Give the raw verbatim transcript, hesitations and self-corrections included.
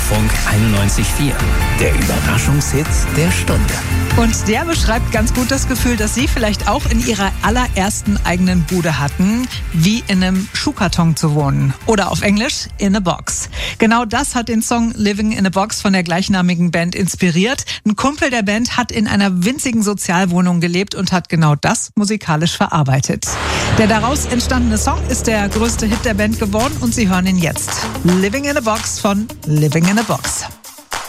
Hit-Funk einundneunzig Komma vier. Der Überraschungshit der Stunde. Und der beschreibt ganz gut das Gefühl, das Sie vielleicht auch in Ihrer allerersten eigenen Bude hatten, wie in einem Schuhkarton zu wohnen. Oder auf Englisch, in a box. Genau das hat den Song Living in a Box von der gleichnamigen Band inspiriert. Ein Kumpel der Band hat in einer winzigen Sozialwohnung gelebt und hat genau das musikalisch verarbeitet. Der daraus entstandene Song ist der größte Hit der Band geworden und Sie hören ihn jetzt. Living in a Box von Living in a Box.